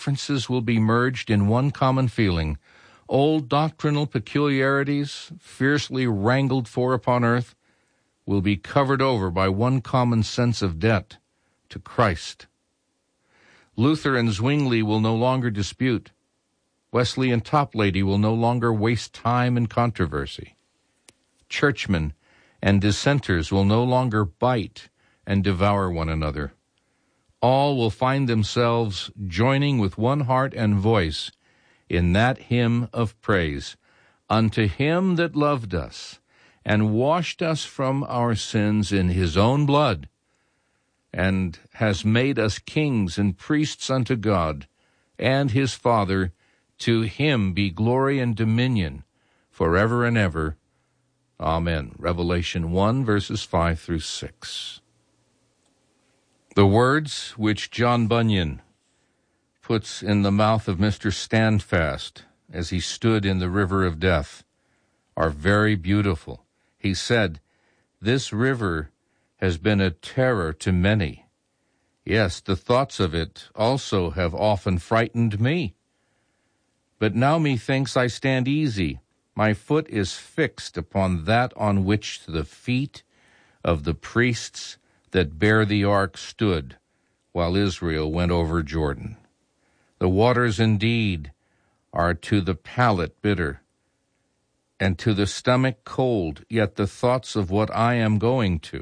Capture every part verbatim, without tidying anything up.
differences will be merged in one common feeling. Old doctrinal peculiarities, fiercely wrangled for upon earth, will be covered over by one common sense of debt to Christ. Luther and Zwingli will no longer dispute. Wesley and Toplady will no longer waste time in controversy. Churchmen and dissenters will no longer bite and devour one another. All will find themselves joining with one heart and voice in that hymn of praise, unto him that loved us and washed us from our sins in his own blood, and has made us kings and priests unto God and his Father. To him be glory and dominion forever and ever. Amen. Revelation one, verses five through six. The words which John Bunyan puts in the mouth of Mister Standfast as he stood in the river of death are very beautiful. He said, "This river has been a terror to many. Yes, the thoughts of it also have often frightened me. But now methinks I stand easy. My foot is fixed upon that on which the feet of the priests that bear the ark stood, while Israel went over Jordan. The waters indeed are to the palate bitter, and to the stomach cold, yet the thoughts of what I am going to,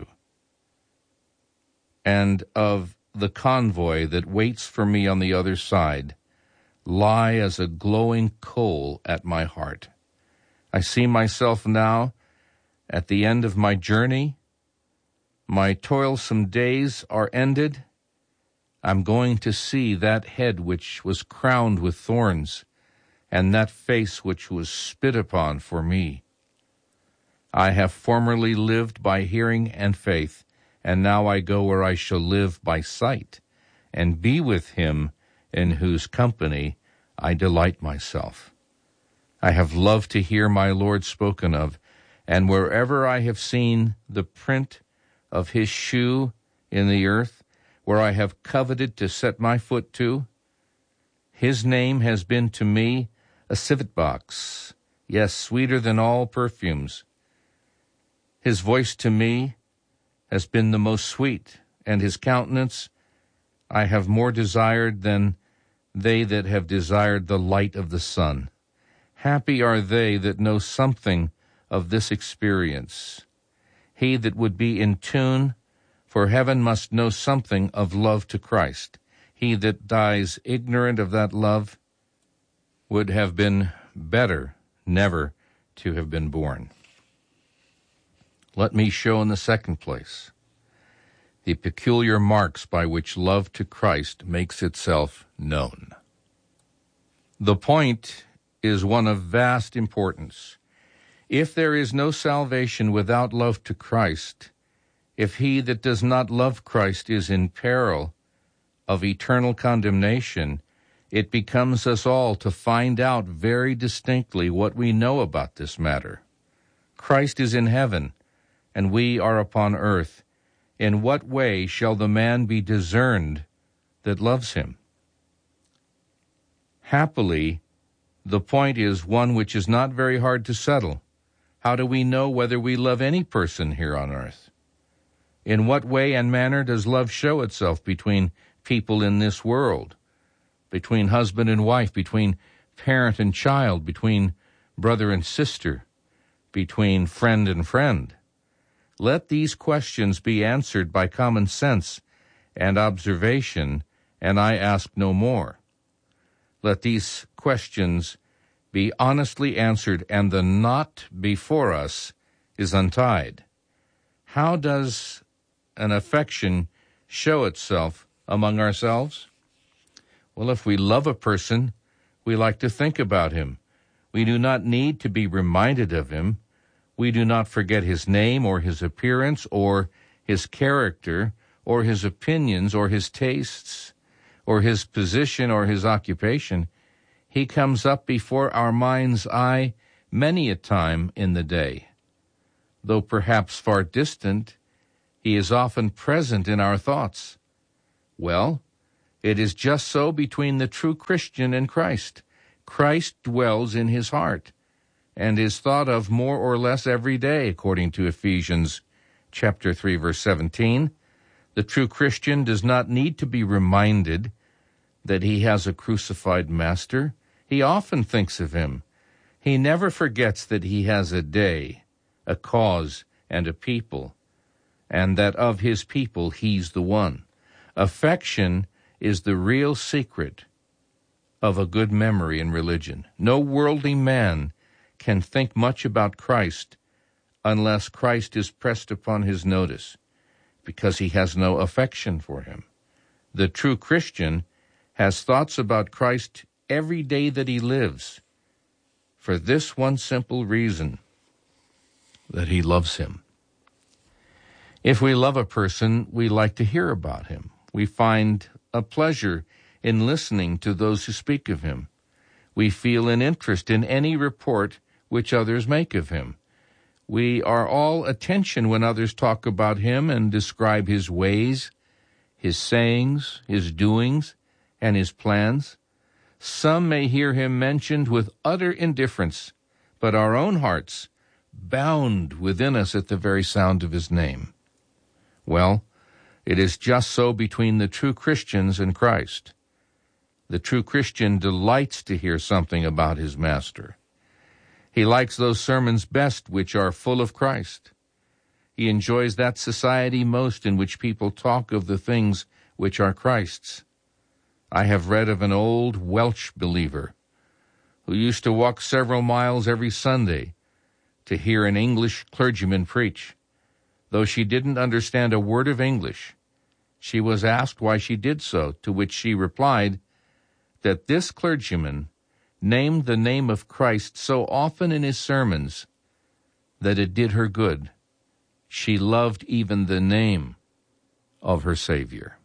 and of the convoy that waits for me on the other side, lie as a glowing coal at my heart. I see myself now at the end of my journey. My toilsome days are ended. I'm going to see that head which was crowned with thorns, and that face which was spit upon for me. I have formerly lived by hearing and faith, and now I go where I shall live by sight, and be with him in whose company I delight myself. I have loved to hear my Lord spoken of, and wherever I have seen the print of his shoe in the earth, where I have coveted to set my foot to, his name has been to me a civet box, yes, sweeter than all perfumes. His voice to me has been the most sweet, and his countenance I have more desired than they that have desired the light of the sun. Happy are they that know something of this experience. He that would be in tune for heaven must know something of love to Christ. He that dies ignorant of that love would have been better never to have been born. Let me show in the second place the peculiar marks by which love to Christ makes itself known. The point is one of vast importance. If there is no salvation without love to Christ, if he that does not love Christ is in peril of eternal condemnation, it becomes us all to find out very distinctly what we know about this matter. Christ is in heaven, and we are upon earth. In what way shall the man be discerned that loves him? Happily, the point is one which is not very hard to settle. How do we know whether we love any person here on earth? In what way and manner does love show itself between people in this world, between husband and wife, between parent and child, between brother and sister, between friend and friend? Let these questions be answered by common sense and observation, and I ask no more. Let these questions be honestly answered, and the knot before us is untied. How does an affection show itself among ourselves? Well, if we love a person, we like to think about him. We do not need to be reminded of him. We do not forget his name or his appearance or his character or his opinions or his tastes or his position or his occupation. He comes up before our mind's eye many a time in the day. Though perhaps far distant, he is often present in our thoughts. Well, It is just so between the true Christian and Christ. Christ dwells in his heart and is thought of more or less every day, according to Ephesians chapter three, verse seventeen. The true Christian does not need to be reminded that he has a crucified master. He often thinks of him. He never forgets that he has a day, a cause, and a people, and that of his people he's the one. Affection is the real secret of a good memory in religion. No worldly man can think much about Christ unless Christ is pressed upon his notice, because he has no affection for him. The true Christian has thoughts about Christ every day that he lives, for this one simple reason, that he loves him. If we love a person, we like to hear about him. We find a pleasure in listening to those who speak of him. We feel an interest in any report which others make of him. We are all attention when others talk about him and describe his ways, his sayings, his doings, and his plans. Some may hear him mentioned with utter indifference, but our own hearts bound within us at the very sound of his name. Well, it is just so between the true Christians and Christ. The true Christian delights to hear something about his master. He likes those sermons best which are full of Christ. He enjoys that society most in which people talk of the things which are Christ's. I have read of an old Welsh believer who used to walk several miles every Sunday to hear an English clergyman preach. Though she didn't understand a word of English, she was asked why she did so, to which she replied that this clergyman named the name of Christ so often in his sermons that it did her good. She loved even the name of her Savior.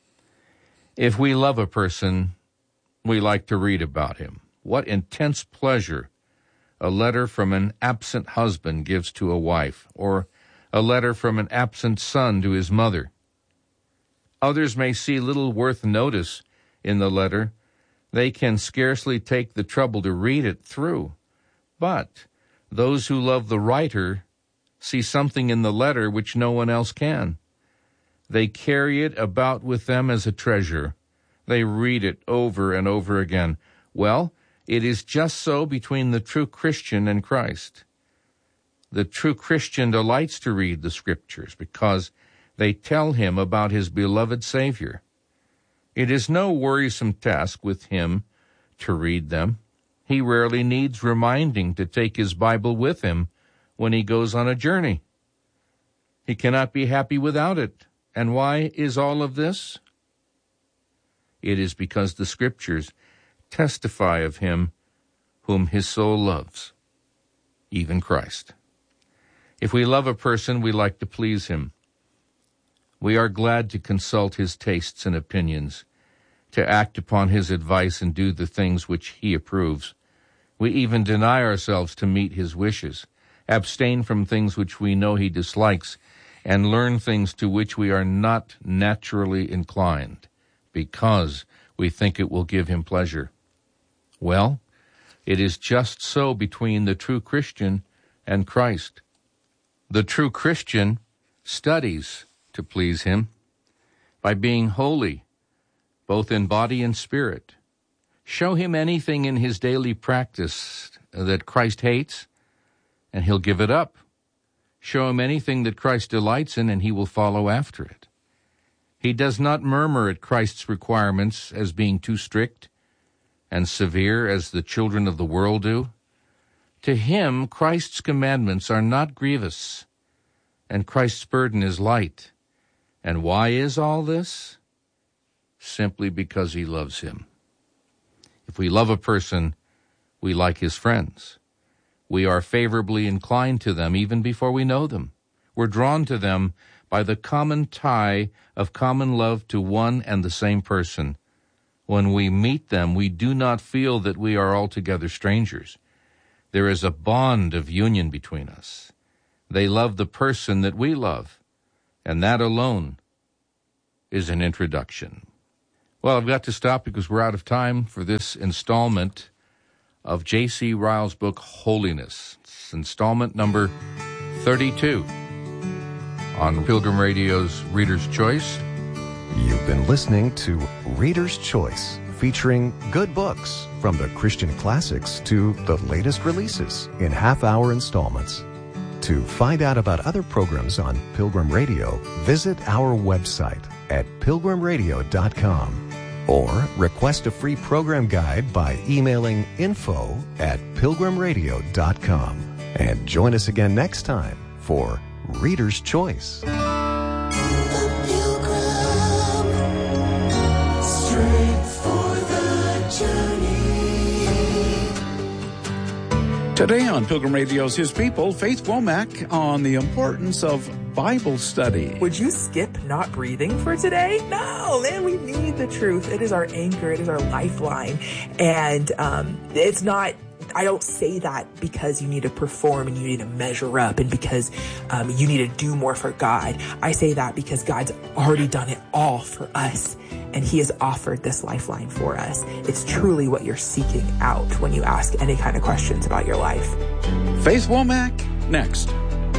If we love a person, we like to read about him. What intense pleasure a letter from an absent husband gives to a wife, or a letter from an absent son to his mother. Others may see little worth notice in the letter. They can scarcely take the trouble to read it through. But those who love the writer see something in the letter which no one else can. They carry it about with them as a treasure. They read it over and over again. Well, it is just so between the true Christian and Christ. The true Christian delights to read the Scriptures because they tell him about his beloved Savior. It is no worrisome task with him to read them. He rarely needs reminding to take his Bible with him when he goes on a journey. He cannot be happy without it. And why is all of this? It is because the Scriptures testify of him whom his soul loves, even Christ. If we love a person, we like to please him. We are glad to consult his tastes and opinions, to act upon his advice and do the things which he approves. We even deny ourselves to meet his wishes, abstain from things which we know he dislikes, and learn things to which we are not naturally inclined, because we think it will give him pleasure. Well, it is just so between the true Christian and Christ. The true Christian studies to please him by being holy, both in body and spirit. Show him anything in his daily practice that Christ hates, and he'll give it up. Show him anything that Christ delights in, and he will follow after it. He does not murmur at Christ's requirements as being too strict and severe as the children of the world do. To him, Christ's commandments are not grievous, and Christ's burden is light. And why is all this? Simply because he loves him. If we love a person, we like his friends. We are favorably inclined to them even before we know them. We're drawn to them by the common tie of common love to one and the same person. When we meet them, we do not feel that we are altogether strangers. There is a bond of union between us. They love the person that we love, and that alone is an introduction. Well, I've got to stop because we're out of time for this installment of J C Ryle's book, Holiness. It's installment number thirty-two on Pilgrim Radio's Reader's Choice. You've been listening to Reader's Choice, featuring good books from the Christian classics to the latest releases in half-hour installments. To find out about other programs on Pilgrim Radio, visit our website at pilgrim radio dot com or request a free program guide by emailing info at pilgrim radio dot com. And join us again next time for Reader's Choice. Today on Pilgrim Radio's His People, Faith Womack on the importance of Bible study. Would you skip not breathing for today? No, man, we need the truth. It is our anchor. It is our lifeline. And um, it's not, I don't say that because you need to perform and you need to measure up and because um, you need to do more for God. I say that because God's already done it all for us. And he has offered this lifeline for us. It's truly what you're seeking out when you ask any kind of questions about your life. Faith Womack, next.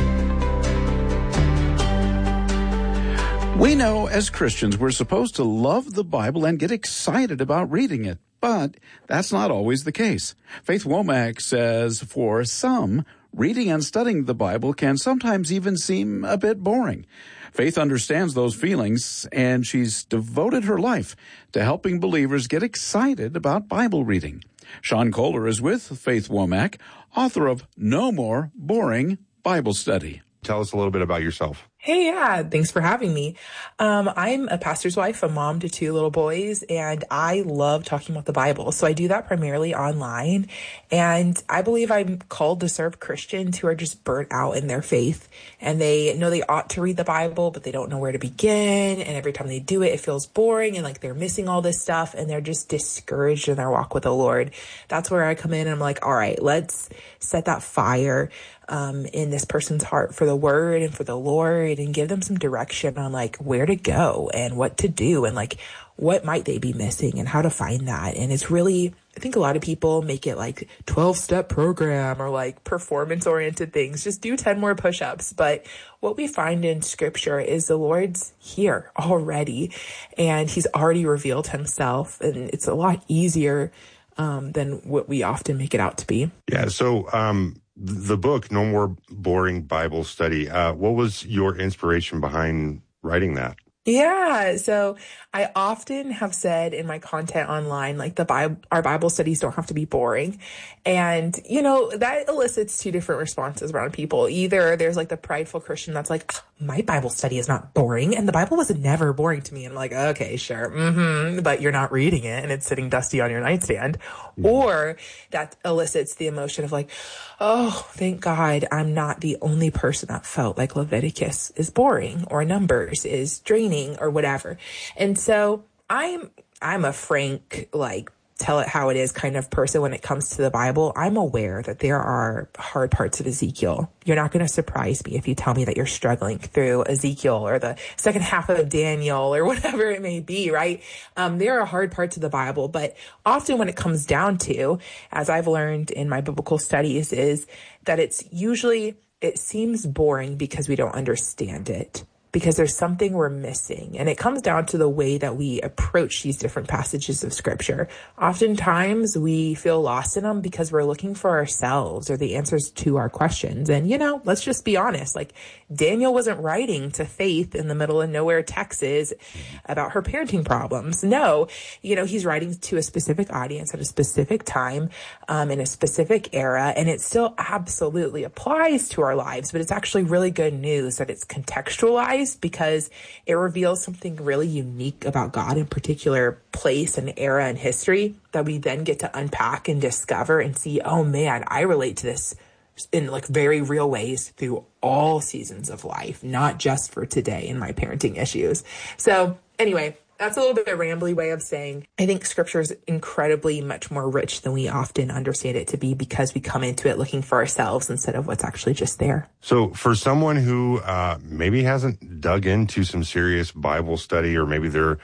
We know as Christians we're supposed to love the Bible and get excited about reading it, but that's not always the case. Faith Womack says for some, reading and studying the Bible can sometimes even seem a bit boring. Faith understands those feelings, and she's devoted her life to helping believers get excited about Bible reading. Sean Kohler is with Faith Womack, author of No More Boring Bible Study. Tell us a little bit about yourself. Hey, yeah, thanks for having me. Um, I'm a pastor's wife, a mom to two little boys, and I love talking about the Bible. So I do that primarily online. And I believe I'm called to serve Christians who are just burnt out in their faith. And they know they ought to read the Bible, but they don't know where to begin. And every time they do it, it feels boring and like they're missing all this stuff. And they're just discouraged in their walk with the Lord. That's where I come in and I'm like, all right, let's set that fire Um, in this person's heart for the word and for the Lord and give them some direction on like where to go and what to do and like what might they be missing and how to find that. And it's really, I think a lot of people make it like twelve step program or like performance oriented things. Just do ten more push-ups. But what we find in scripture is the Lord's here already and he's already revealed himself, and it's a lot easier um, than what we often make it out to be. Yeah. So, um, the book, No More Boring Bible Study, uh, what was your inspiration behind writing that? Yeah. So I often have said in my content online, like the Bible, our Bible studies don't have to be boring. And, you know, that elicits two different responses around people. Either there's like the prideful Christian that's like, my Bible study is not boring. And the Bible was never boring to me. And I'm like, okay, sure. Mm-hmm. But you're not reading it and it's sitting dusty on your nightstand. Mm-hmm. Or that elicits the emotion of like, oh, thank God I'm not the only person that felt like Leviticus is boring or Numbers is draining or whatever. And so I'm, I'm a frank, like, tell it how it is kind of person when it comes to the Bible. I'm aware that there are hard parts of Ezekiel. You're not going to surprise me if you tell me that you're struggling through Ezekiel or the second half of Daniel or whatever it may be, right? Um, there are hard parts of the Bible, but often when it comes down to, as I've learned in my biblical studies, is that it's usually, it seems boring because we don't understand it, because there's something we're missing. And it comes down to the way that we approach these different passages of scripture. Oftentimes we feel lost in them because we're looking for ourselves or the answers to our questions. And, you know, let's just be honest, like Daniel wasn't writing to Faith in the middle of nowhere, Texas about her parenting problems. No, you know, he's writing to a specific audience at a specific time, um, in a specific era. And it still absolutely applies to our lives, but it's actually really good news that it's contextualized, because it reveals something really unique about God in particular place and era and history that we then get to unpack and discover and see, oh man, I relate to this in like very real ways through all seasons of life, not just for today in my parenting issues. So anyway, that's a little bit of a rambly way of saying I think scripture is incredibly much more rich than we often understand it to be, because we come into it looking for ourselves instead of what's actually just there. So for someone who uh, maybe hasn't dug into some serious Bible study, or maybe they're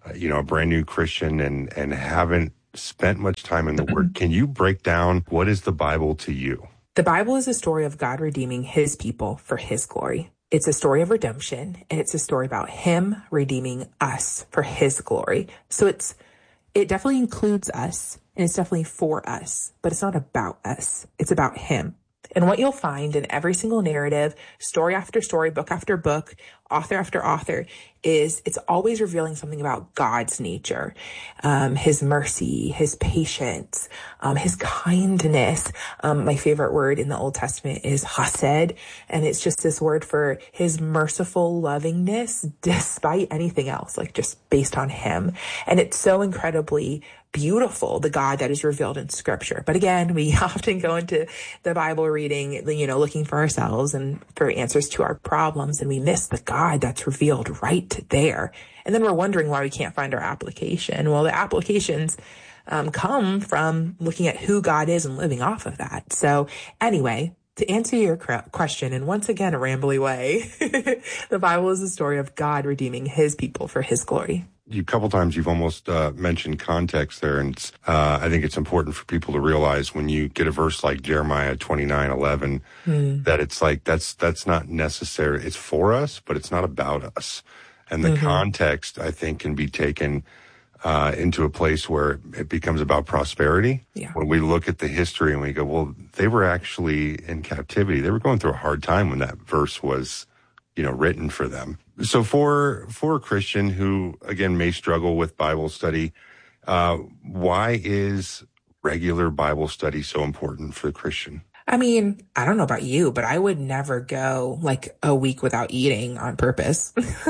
you know, a brand new Christian and, and haven't spent much time in the Word, can you break down what is the Bible to you? The Bible is a story of God redeeming his people for his glory. It's a story of redemption, and it's a story about him redeeming us for his glory. So it's it definitely includes us, and it's definitely for us, but it's not about us. It's about him. And what you'll find in every single narrative, story after story, book after book, author after author, is it's always revealing something about God's nature, um, his mercy, his patience, um, his kindness. Um, my favorite word in the Old Testament is chesed, and it's just this word for his merciful lovingness despite anything else, like just based on him. And it's so incredibly beautiful, the God that is revealed in scripture. But again, we often go into the Bible reading, you know, looking for ourselves and for answers to our problems, and we miss the God that's revealed right there. And then we're wondering why we can't find our application. Well, the applications um, come from looking at who God is and living off of that. So anyway, to answer your question, and once again, a rambly way, the Bible is a story of God redeeming his people for his glory. You, a couple times you've almost uh, mentioned context there, and it's, uh, I think it's important for people to realize when you get a verse like Jeremiah twenty-nine eleven, mm. that it's like that's that's not necessary. It's for us, but it's not about us. And the mm-hmm. context, I think, can be taken uh, into a place where it becomes about prosperity. Yeah. When we look at the history and we go, well, they were actually in captivity. They were going through a hard time when that verse was, you know, written for them. So for for a Christian who, again, may struggle with Bible study, uh, why is regular Bible study so important for the Christian? I mean, I don't know about you, but I would never go like a week without eating on purpose.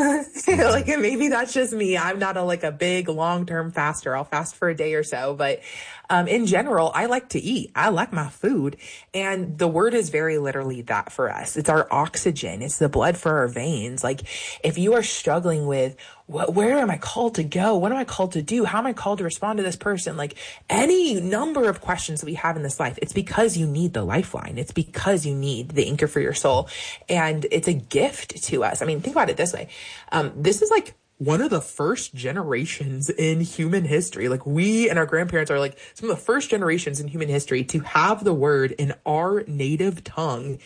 Like maybe that's just me. I'm not a like a big long-term faster. I'll fast for a day or so, but um, in general, I like to eat. I like my food, and the word is very literally that for us. It's our oxygen. It's the blood for our veins. Like if you are struggling with what, where am I called to go? What am I called to do? How am I called to respond to this person? Like any number of questions that we have in this life, it's because you need the lifeline. It's because you need the anchor for your soul. And it's a gift to us. I mean, think about it this way. Um, this is like one of the first generations in human history. Like we and our grandparents are like some of the first generations in human history to have the word in our native tongue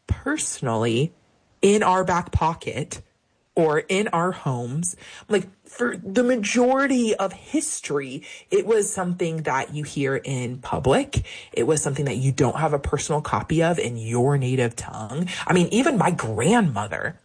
personally in our back pocket or in our homes. Like for the majority of history, it was something that you hear in public. It was something that you don't have a personal copy of in your native tongue. I mean, even my grandmother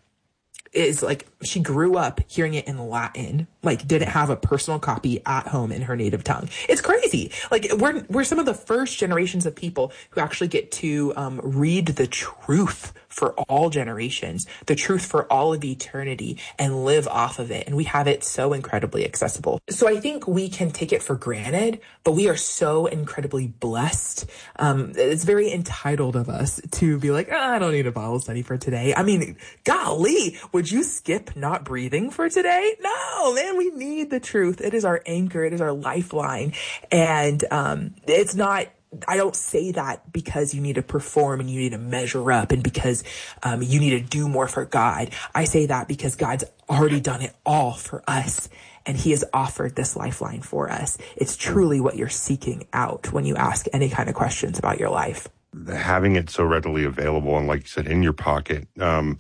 is like, she grew up hearing it in Latin, like didn't have a personal copy at home in her native tongue. It's crazy. Like we're, we're some of the first generations of people who actually get to um, read the truth for all generations, the truth for all of eternity, and live off of it. And we have it so incredibly accessible. So I think we can take it for granted, but we are so incredibly blessed. Um, it's very entitled of us to be like, oh, I don't need a Bible study for today. I mean, golly, would you skip not breathing for today? No, man, we need the truth. It is our anchor. It is our lifeline. And um, it's not, I don't say that because you need to perform and you need to measure up and because um, you need to do more for God. I say that because God's already done it all for us, and he has offered this lifeline for us. It's truly what you're seeking out when you ask any kind of questions about your life. Having it so readily available and, like you said, in your pocket, um,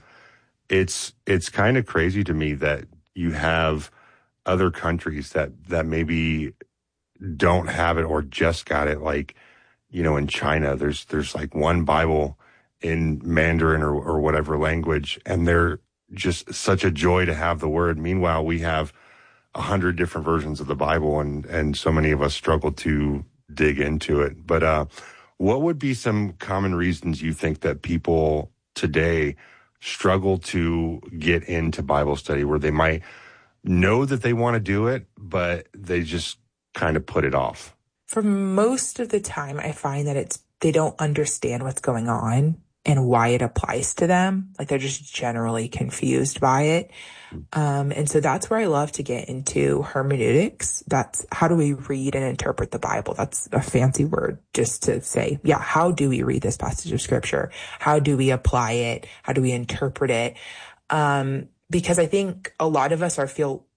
it's it's kind of crazy to me that you have other countries that, that maybe don't have it or just got it, like, you know, in China, there's there's like one Bible in Mandarin or, or whatever language, and they're just such a joy to have the word. Meanwhile, we have a hundred different versions of the Bible, and, and so many of us struggle to dig into it. But uh, what would be some common reasons you think that people today struggle to get into Bible study, where they might know that they want to do it, but they just kind of put it off? For most of the time, I find that it's they don't understand what's going on and why it applies to them. Like they're just generally confused by it. Um, and so that's where I love to get into hermeneutics. That's how do we read and interpret the Bible? That's a fancy word just to say, yeah, how do we read this passage of scripture? How do we apply it? How do we interpret it? Um, because I think a lot of us are feel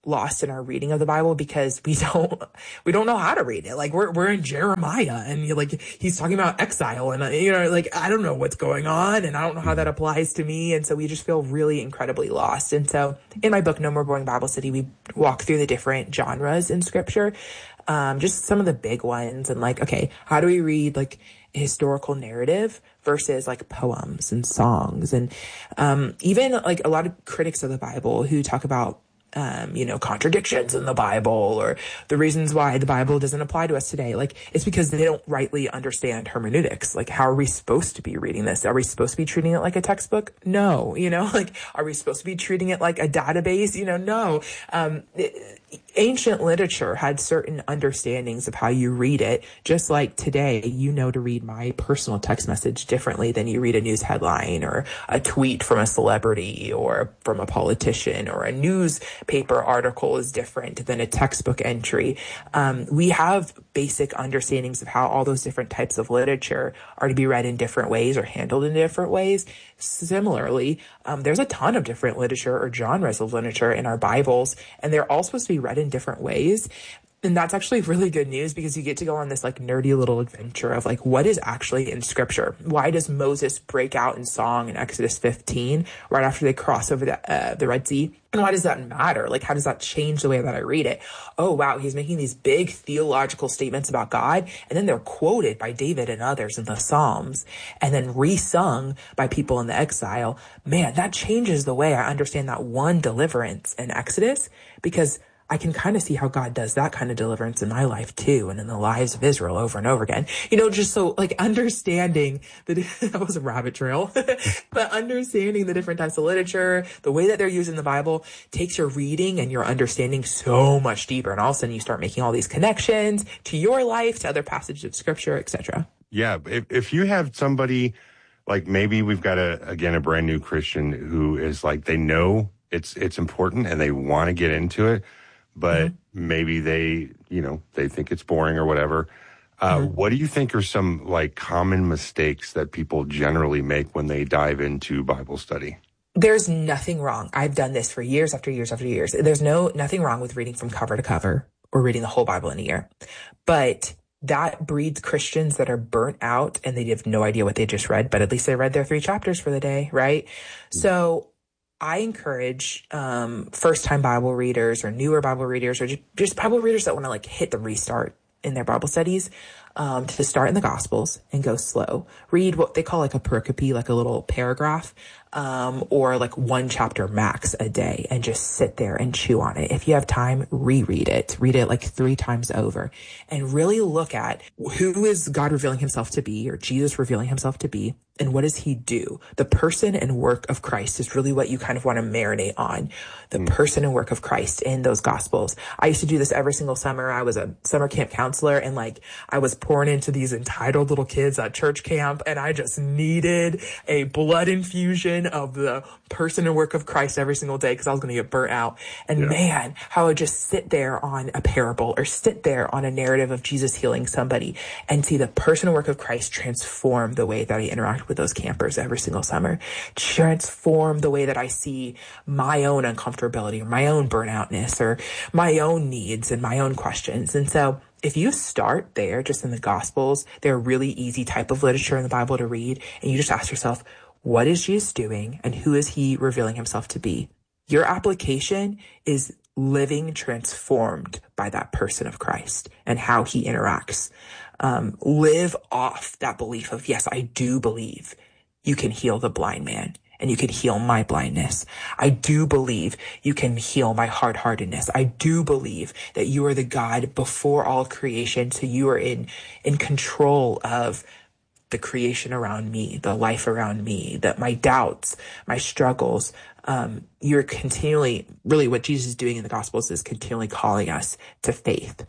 lost in our reading of the Bible because we don't we don't know how to read it. Like we're we're in Jeremiah and you like he's talking about exile and you know like I don't know what's going on and I don't know how that applies to me, and so we just feel really incredibly lost. And so in my book No More Boring Bible Study, we walk through the different genres in Scripture, um, just some of the big ones, and like okay, how do we read like historical narrative versus like poems and songs, and um, even like a lot of critics of the Bible who talk about Um, you know, contradictions in the Bible or the reasons why the Bible doesn't apply to us today. Like, it's because they don't rightly understand hermeneutics. Like, how are we supposed to be reading this? Are we supposed to be treating it like a textbook? No. You know, like, are we supposed to be treating it like a database? You know, no. Um, it, ancient literature had certain understandings of how you read it, just like today, you know to read my personal text message differently than you read a news headline or a tweet from a celebrity or from a politician, or a newspaper article is different than a textbook entry. Um, we have basic understandings of how all those different types of literature are to be read in different ways or handled in different ways. Similarly, um, there's a ton of different literature or genres of literature in our Bibles, and they're all supposed to be read in different ways. And that's actually really good news because you get to go on this like nerdy little adventure of like, what is actually in Scripture? Why does Moses break out in song in Exodus fifteen right after they cross over the, uh, the Red Sea? And why does that matter? Like, how does that change the way that I read it? Oh, wow. He's making these big theological statements about God, and then they're quoted by David and others in the Psalms and then resung by people in the exile. Man, that changes the way I understand that one deliverance in Exodus, because I can kind of see how God does that kind of deliverance in my life too, and in the lives of Israel over and over again. You know, just so like understanding that that was a rabbit trail, but understanding the different types of literature, the way that they're used in the Bible takes your reading and your understanding so much deeper. And all of a sudden you start making all these connections to your life, to other passages of Scripture, et cetera. Yeah. If, if you have somebody like, maybe we've got a, again, a brand new Christian who is like, they know it's, it's important and they want to get into it, but mm-hmm. maybe they, you know, they think it's boring or whatever. Uh, mm-hmm. What do you think are some like common mistakes that people generally make when they dive into Bible study? There's nothing wrong. I've done this for years after years after years. There's no, nothing wrong with reading from cover to cover or reading the whole Bible in a year. But that breeds Christians that are burnt out and they have no idea what they just read, but at least they read their three chapters for the day, right? Mm-hmm. So I encourage um, first-time Bible readers or newer Bible readers or just, just Bible readers that want to like hit the restart in their Bible studies um, to start in the Gospels and go slow. Read what they call like a pericope, like a little paragraph, um, or like one chapter max a day, and just sit there and chew on it. If you have time, reread it. Read it like three times over and really look at who is God revealing himself to be, or Jesus revealing himself to be, and what does he do? The person and work of Christ is really what you kind of want to marinate on. The mm. person and work of Christ in those Gospels. I used to do this every single summer. I was a summer camp counselor, and like I was pouring into these entitled little kids at church camp, and I just needed a blood infusion of the person and work of Christ every single day because I was going to get burnt out. And yeah. man, how I would just sit there on a parable or sit there on a narrative of Jesus healing somebody and see the person and work of Christ transform the way that I interact with those campers every single summer, transform the way that I see my own uncomfortability or my own burnoutness or my own needs and my own questions. And so if you start there, just in the Gospels, they're a really easy type of literature in the Bible to read. And you just ask yourself, what is Jesus doing and who is he revealing himself to be? Your application is living transformed by that person of Christ and how he interacts. Um, live off that belief of, yes, I do believe you can heal the blind man and you can heal my blindness. I do believe you can heal my hard-heartedness. I do believe that you are the God before all creation. So you are in, in control of the creation around me, the life around me, that my doubts, my struggles. Um, you're continually, really what Jesus is doing in the Gospels is continually calling us to faith,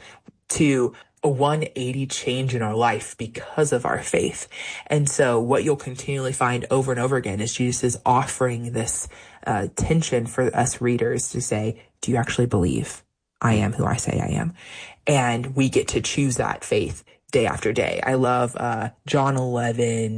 to a one eighty change in our life because of our faith. And so what you'll continually find over and over again is Jesus is offering this uh, tension for us readers to say, do you actually believe I am who I say I am? And we get to choose that faith day after day. I love uh, John eleven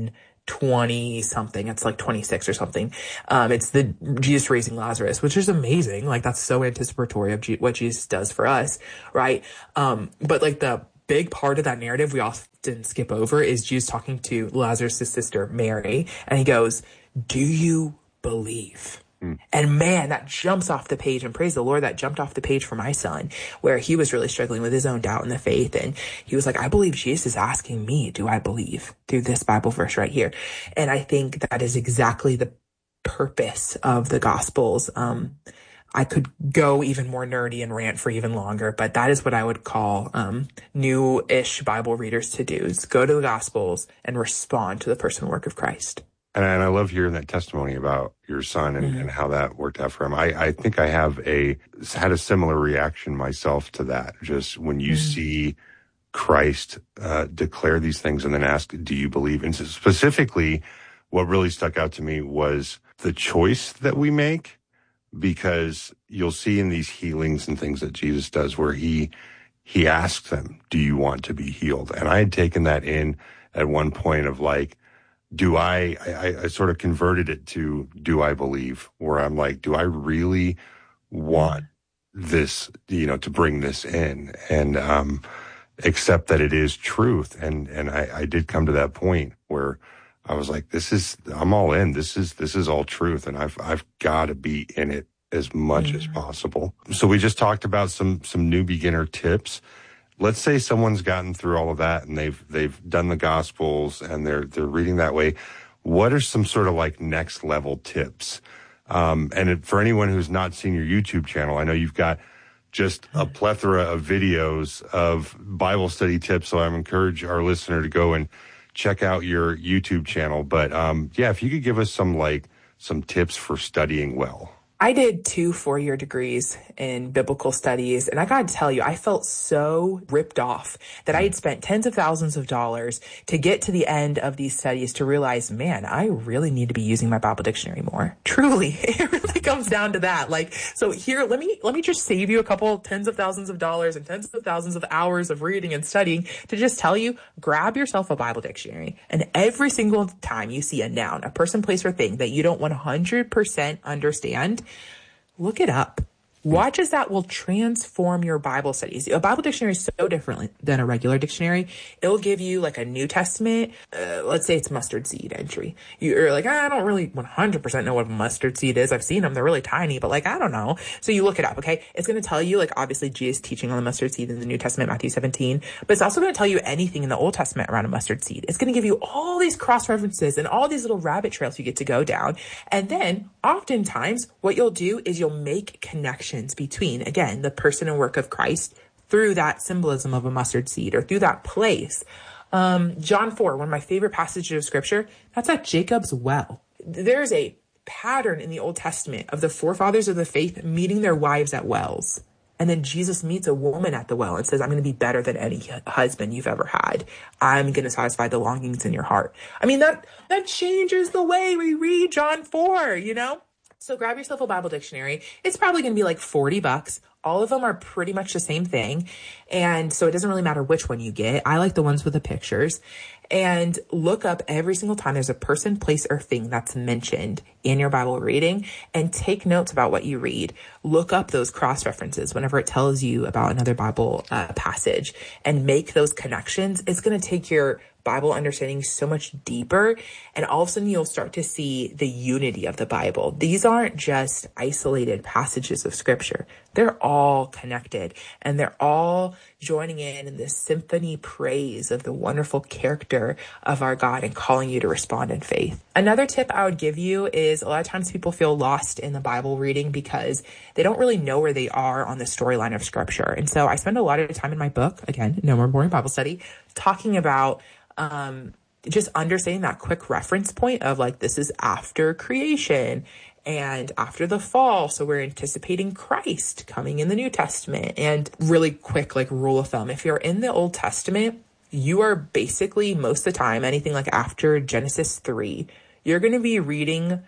twenty something. It's like twenty-six or something. Um, it's the Jesus raising Lazarus, which is amazing. Like that's so anticipatory of G- what Jesus does for us. Right. Um, but like the big part of that narrative we often skip over is Jesus talking to Lazarus' sister, Mary. And he goes, do you believe? And man, that jumps off the page, and praise the Lord, that jumped off the page for my son, where he was really struggling with his own doubt in the faith. And he was like, I believe Jesus is asking me, do I believe, through this Bible verse right here? And I think that is exactly the purpose of the Gospels. Um, I could go even more nerdy and rant for even longer, but that is what I would call um, new-ish Bible readers to do, is go to the Gospels and respond to the person and work of Christ. And I love hearing that testimony about your son and, mm-hmm. and how that worked out for him. I, I think I have a had a similar reaction myself to that. Just when you mm-hmm. see Christ uh, declare these things and then ask, do you believe? And specifically, what really stuck out to me was the choice that we make, because you'll see in these healings and things that Jesus does where he he asks them, do you want to be healed? And I had taken that in at one point of like, Do I, I, I sort of converted it to, do I believe? Where I'm like, do I really want this, you know, to bring this in and, um, accept that it is truth? And, and I, I did come to that point where I was like, this is, I'm all in. This is, this is all truth. And I've, I've got to be in it as much mm-hmm. as possible. So we just talked about some, some new beginner tips. Let's say someone's gotten through all of that and they've they've done the Gospels and they're they're reading that way. What are some sort of like next level tips? Um, and it, for anyone who's not seen your YouTube channel, I know you've got just a plethora of videos of Bible study tips. So I encourage our listener to go and check out your YouTube channel. But um, yeah, if you could give us some like some tips for studying well. I did two four-year degrees in biblical studies, and I got to tell you, I felt so ripped off that I had spent tens of thousands of dollars to get to the end of these studies to realize, man, I really need to be using my Bible dictionary more. Truly, it really comes down to that. Like, so here, let me let me just save you a couple tens of thousands of dollars and tens of thousands of hours of reading and studying to just tell you, grab yourself a Bible dictionary, and every single time you see a noun, a person, place, or thing that you don't one hundred percent understand, look it up. Watch as that will transform your Bible studies. A Bible dictionary is so different than a regular dictionary. It'll give you like a New Testament, uh, let's say it's mustard seed entry. You're like, I don't really one hundred percent know what mustard seed is. I've seen them. They're really tiny, but like, I don't know. So you look it up, okay? It's going to tell you, like, obviously Jesus teaching on the mustard seed in the New Testament, Matthew seventeen, but it's also going to tell you anything in the Old Testament around a mustard seed. It's going to give you all these cross references and all these little rabbit trails you get to go down. And then oftentimes what you'll do is you'll make connections between, again, the person and work of Christ through that symbolism of a mustard seed or through that place. Um, John four, one of my favorite passages of scripture, that's at Jacob's well. There's a pattern in the Old Testament of the forefathers of the faith meeting their wives at wells. And then Jesus meets a woman at the well and says, I'm going to be better than any husband you've ever had. I'm going to satisfy the longings in your heart. I mean, that, that changes the way we read John four, you know? So grab yourself a Bible dictionary. It's probably going to be like forty bucks. All of them are pretty much the same thing. And so it doesn't really matter which one you get. I like the ones with the pictures. And look up every single time there's a person, place, or thing that's mentioned in your Bible reading and take notes about what you read. Look up those cross references whenever it tells you about another Bible uh, passage and make those connections. It's going to take your Bible understanding so much deeper, and all of a sudden you'll start to see the unity of the Bible. These aren't just isolated passages of scripture. They're all connected, and they're all joining in in this symphony praise of the wonderful character of our God and calling you to respond in faith. Another tip I would give you is a lot of times people feel lost in the Bible reading because they don't really know where they are on the storyline of scripture. And so I spend a lot of time in my book, again, No More Boring Bible Study, talking about Um, just understanding that quick reference point of like, this is after creation and after the fall. So we're anticipating Christ coming in the New Testament. And really quick, like rule of thumb, if you're in the Old Testament, you are basically most of the time, anything like after Genesis three, you're going to be reading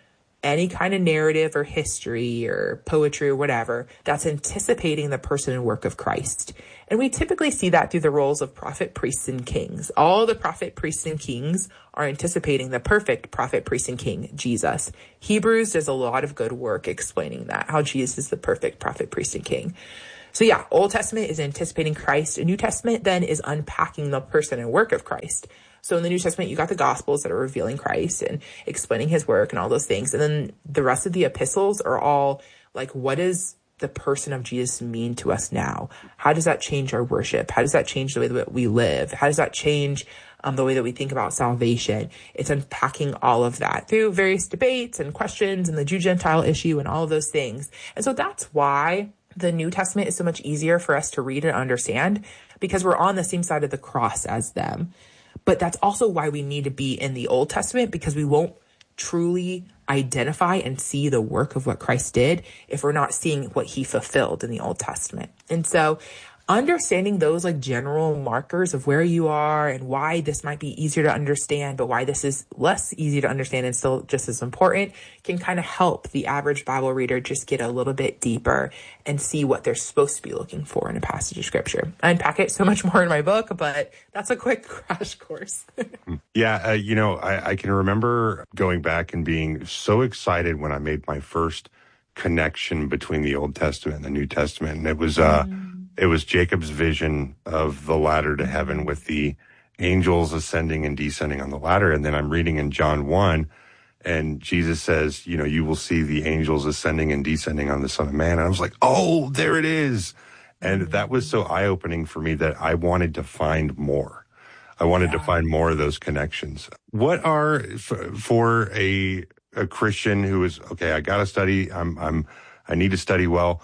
any kind of narrative or history or poetry or whatever that's anticipating the person and work of Christ. And we typically see that through the roles of prophet, priests, and kings. All the prophet, priests, and kings are anticipating the perfect prophet, priest, and king, Jesus. Hebrews does a lot of good work explaining that, how Jesus is the perfect prophet, priest, and king. So yeah, Old Testament is anticipating Christ. And New Testament then is unpacking the person and work of Christ. So in the New Testament, you got the Gospels that are revealing Christ and explaining his work and all those things. And then the rest of the epistles are all like, what does the person of Jesus mean to us now? How does that change our worship? How does that change the way that we live? How does that change um, the way that we think about salvation? It's unpacking all of that through various debates and questions and the Jew-Gentile issue and all of those things. And so that's why the New Testament is so much easier for us to read and understand, because we're on the same side of the cross as them. But that's also why we need to be in the Old Testament, because we won't truly identify and see the work of what Christ did if we're not seeing what he fulfilled in the Old Testament. And so understanding those like general markers of where you are and why this might be easier to understand, but why this is less easy to understand and still just as important, can kind of help the average Bible reader just get a little bit deeper and see what they're supposed to be looking for in a passage of scripture. I unpack it so much more in my book, but that's a quick crash course. Yeah, uh, you know, I, I can remember going back and being so excited when I made my first connection between the Old Testament and the New Testament. And it was, uh, mm. It was Jacob's vision of the ladder to heaven with the angels ascending and descending on the ladder. And then I'm reading in John one, and Jesus says, you know, you will see the angels ascending and descending on the Son of Man. And I was like, oh, there it is. And that was so eye-opening for me that I wanted to find more. I wanted yeah. to find more of those connections. What are, for a a Christian who is, okay, I got to study, I'm, I'm, I need to study well,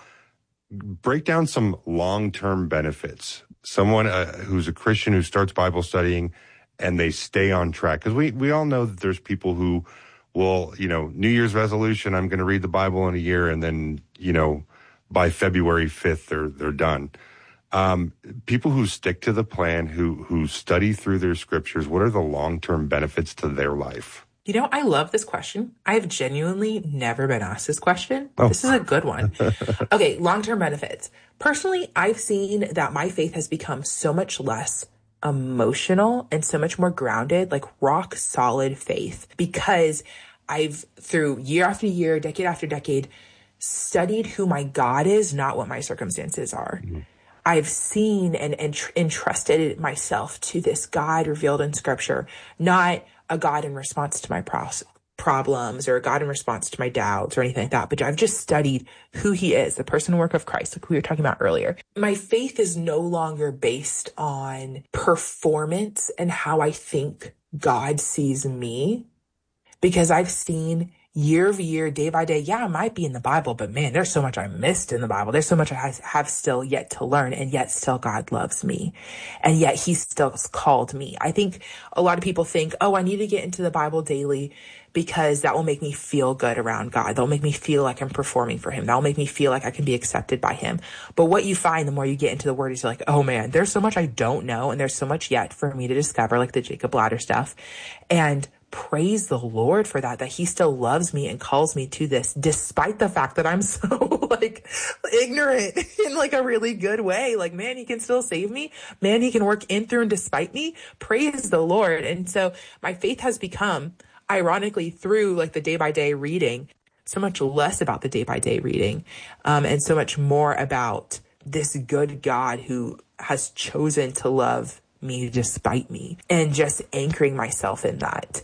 break down some long-term benefits. Someone uh, who's a Christian who starts Bible studying and they stay on track. Because we, we all know that there's people who will, you know, New Year's resolution, I'm going to read the Bible in a year, and then, you know, by February fifth, they're, they're done. Um, people who stick to the plan, who, who study through their scriptures, what are the long-term benefits to their life? You know, I love this question. I have genuinely never been asked this question. Oh. This is a good one. Okay, long-term benefits. Personally, I've seen that my faith has become so much less emotional and so much more grounded, like rock solid faith, because I've, through year after year, decade after decade, studied who my God is, not what my circumstances are. Mm-hmm. I've seen and, and tr- entrusted myself to this God revealed in scripture, not a God in response to my pros- problems or a God in response to my doubts or anything like that. But I've just studied who he is, the person and work of Christ, like we were talking about earlier. My faith is no longer based on performance and how I think God sees me, because I've seen year over year, day by day, yeah, I might be in the Bible, but man, there's so much I missed in the Bible. There's so much I have still yet to learn, and yet still God loves me. And yet he still called me. I think a lot of people think, oh, I need to get into the Bible daily because that will make me feel good around God. That'll make me feel like I'm performing for him. That'll make me feel like I can be accepted by him. But what you find the more you get into the word is you're like, oh man, there's so much I don't know. And there's so much yet for me to discover, like the Jacob ladder stuff. And praise the Lord for that, that he still loves me and calls me to this, despite the fact that I'm so like ignorant in like a really good way. Like, man, he can still save me. Man, he can work in, through, and despite me. Praise the Lord. And so my faith has become, ironically, through like the day by day reading, so much less about the day by day reading, um, and so much more about this good God who has chosen to love me despite me, and just anchoring myself in that.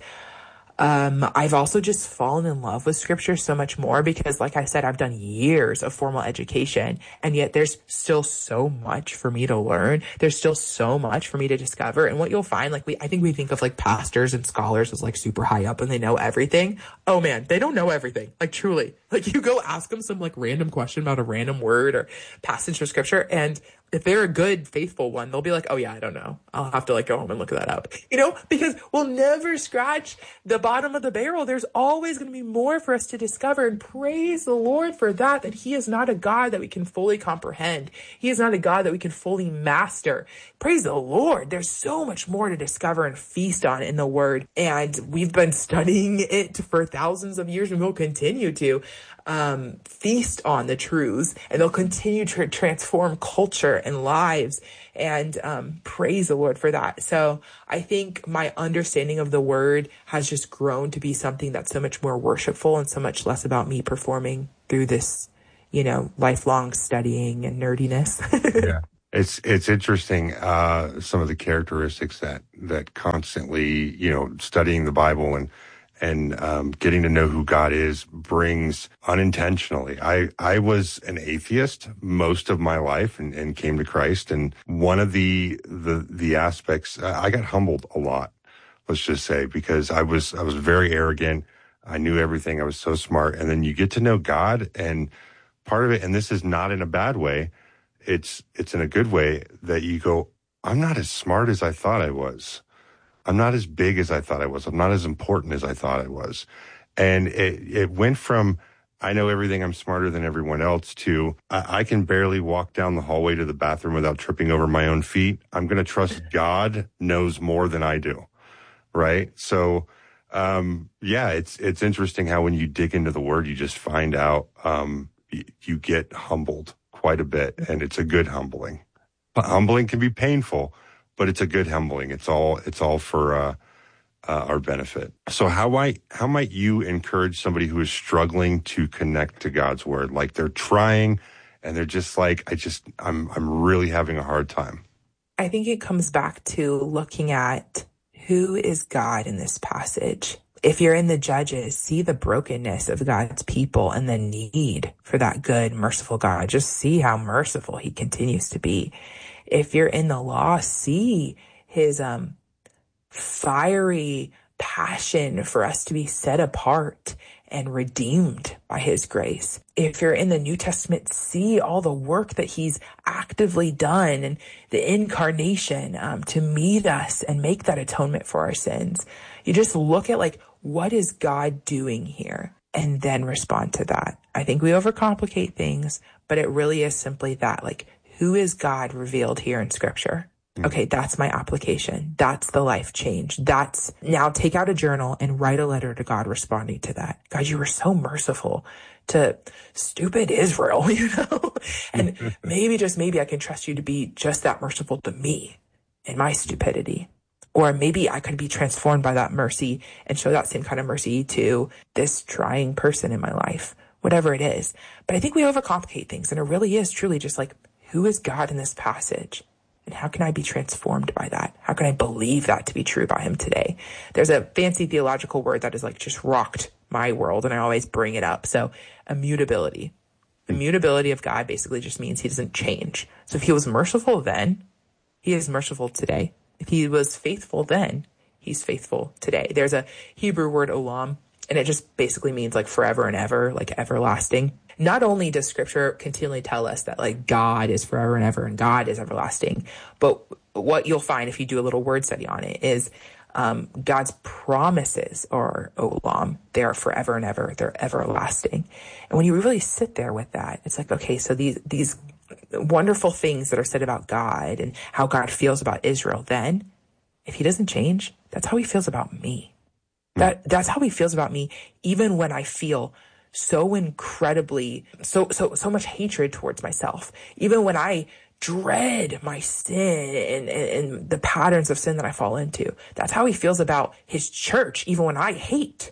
Um, I've also just fallen in love with scripture so much more because, like I said, I've done years of formal education, and yet there's still so much for me to learn. There's still so much for me to discover. And what you'll find, like we, I think we think of like pastors and scholars as like super high up and they know everything. Oh man, they don't know everything. Like truly, like you go ask them some like random question about a random word or passage of scripture, and if they're a good, faithful one, they'll be like, oh yeah, I don't know. I'll have to like go home and look that up, you know, because we'll never scratch the bottom of the barrel. There's always going to be more for us to discover, and praise the Lord for that, that he is not a God that we can fully comprehend. He is not a God that we can fully master. Praise the Lord. There's so much more to discover and feast on in the word. And we've been studying it for thousands of years, and we'll continue to um, feast on the truths, and they'll continue to transform culture and lives. And um, praise the Lord for that. So I think my understanding of the word has just grown to be something that's so much more worshipful and so much less about me performing through this, you know, lifelong studying and nerdiness. Yeah. It's it's interesting, uh, some of the characteristics that, that constantly, you know, studying the Bible and and um, getting to know who God is brings unintentionally. I, I was an atheist most of my life and, and came to Christ. And one of the the the aspects, I got humbled a lot, let's just say, because I was I was very arrogant. I knew everything. I was so smart. And then you get to know God, and part of it, and this is not in a bad way, it's it's in a good way, that you go, I'm not as smart as I thought I was. I'm not as big as I thought I was. I'm not as important as I thought I was. And it, it went from, I know everything, I'm smarter than everyone else, to I, I can barely walk down the hallway to the bathroom without tripping over my own feet. I'm going to trust God knows more than I do. Right? So, um, yeah, it's, it's interesting how when you dig into the word, you just find out, um, you, you get humbled quite a bit, and it's a good humbling. But humbling can be painful, but it's a good humbling. It's all, it's all for, uh, uh, our benefit. So how might, how might you encourage somebody who is struggling to connect to God's word? Like they're trying and they're just like, I just, I'm, I'm really having a hard time. I think it comes back to looking at who is God in this passage. If you're in the Judges, see the brokenness of God's people and the need for that good, merciful God. Just see how merciful he continues to be. If you're in the Law, see his um, fiery passion for us to be set apart and redeemed by his grace. If you're in the New Testament, see all the work that he's actively done and the incarnation um, to meet us and make that atonement for our sins. You just look at like, what is God doing here? And then respond to that. I think we overcomplicate things, but it really is simply that, like, who is God revealed here in Scripture? Okay, that's my application. That's the life change. That's now take out a journal and write a letter to God responding to that. God, you were so merciful to stupid Israel, you know? And maybe, just maybe I can trust you to be just that merciful to me in my stupidity. Or maybe I could be transformed by that mercy and show that same kind of mercy to this trying person in my life, whatever it is. But I think we overcomplicate things, and it really is truly just like, who is God in this passage? And how can I be transformed by that? How can I believe that to be true about him today? There's a fancy theological word that has like just rocked my world, and I always bring it up. So immutability. The immutability of God basically just means he doesn't change. So if he was merciful then, he is merciful today. If he was faithful then, he's faithful today. There's a Hebrew word olam, and it just basically means like forever and ever, like everlasting. Not only does Scripture continually tell us that like God is forever and ever and God is everlasting, but what you'll find if you do a little word study on it is um, God's promises are olam. They are forever and ever. They're everlasting. And when you really sit there with that, it's like, okay, so these these wonderful things that are said about God and how God feels about Israel, then if he doesn't change, that's how he feels about me. That that's how he feels about me, even when I feel so incredibly, so, so, so much hatred towards myself. Even when I dread my sin and, and, and the patterns of sin that I fall into. That's how he feels about his church, even when I hate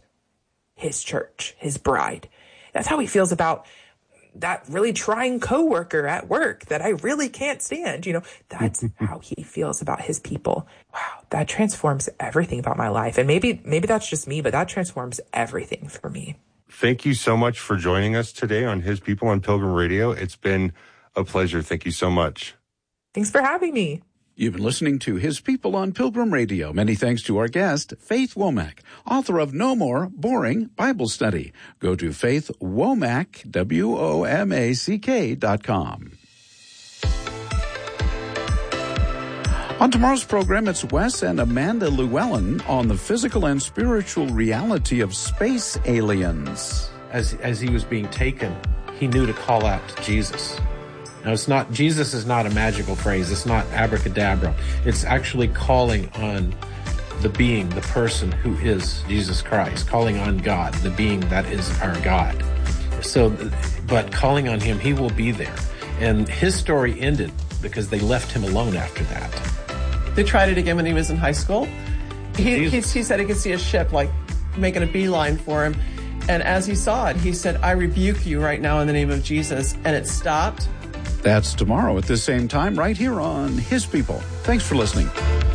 his church, his bride. That's how he feels about that really trying coworker at work that I really can't stand. You know, that's how he feels about his people. Wow, that transforms everything about my life. And maybe, maybe that's just me, but that transforms everything for me. Thank you so much for joining us today on His People on Pilgrim Radio. It's been a pleasure. Thank you so much. Thanks for having me. You've been listening to His People on Pilgrim Radio. Many thanks to our guest, Faith Womack, author of No More Boring Bible Study. Go to Faith Womack, W O M A C K dot com. On tomorrow's program, it's Wes and Amanda Llewellyn on the physical and spiritual reality of space aliens. As as he was being taken, he knew to call out to Jesus. Now, it's not, Jesus is not a magical phrase. It's not abracadabra. It's actually calling on the being, the person who is Jesus Christ, calling on God, the being that is our God. So, but calling on him, he will be there. And his story ended because they left him alone after that. They tried it again when he was in high school. He, he, he said he could see a ship like making a beeline for him. And as he saw it, he said, I rebuke you right now in the name of Jesus. And it stopped. That's tomorrow at the same time right here on His People. Thanks for listening.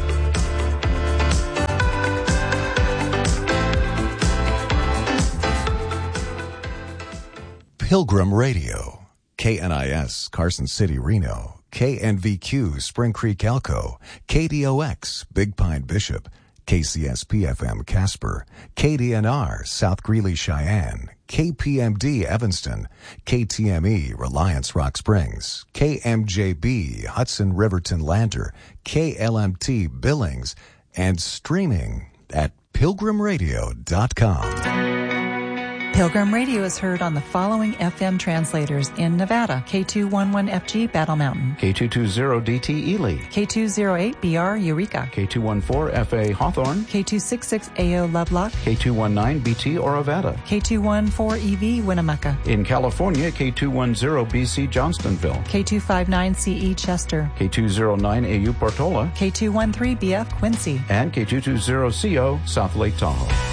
Pilgrim Radio, K N I S, Carson City, Reno, K N V Q, Spring Creek, Elko, K D O X, Big Pine, Bishop, K C S P F M, Casper, K D N R, South Greeley, Cheyenne, K P M D, Evanston, K T M E, Reliance, Rock Springs, K M J B, Hudson, Riverton, Lander, K L M T, Billings, and streaming at pilgrim radio dot com. Pilgrim Radio is heard on the following F M translators in Nevada: K two eleven F G Battle Mountain, K two twenty D T Ely, K two oh eight B R Eureka, K two fourteen F A Hawthorne, K two sixty-six A O Lovelock, K two nineteen B T Orovada, K two fourteen E V Winnemucca. In California, K two ten B C Johnstonville, K two fifty-nine C E Chester, K two oh nine A U Portola, K two thirteen B F Quincy, and K two twenty C O South Lake Tahoe.